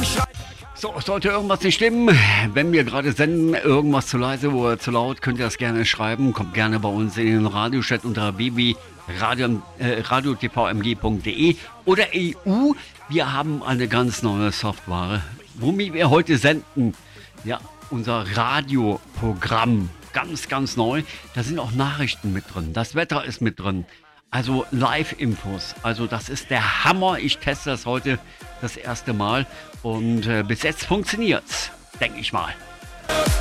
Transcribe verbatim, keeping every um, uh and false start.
So, sollte irgendwas nicht stimmen, wenn wir gerade senden, irgendwas zu leise oder zu laut, könnt ihr das gerne schreiben. Kommt gerne bei uns in den Radiochat unter w w w punkt radio t v m g punkt d e oder E U. Wir haben eine ganz neue Software, womit wir heute senden. Ja, unser Radioprogramm, ganz, ganz neu. Da sind auch Nachrichten mit drin, das Wetter ist mit drin. Also Live-Infos, also das ist der Hammer. Ich teste das heute das erste Mal und äh, bis jetzt funktioniert's, denke ich mal.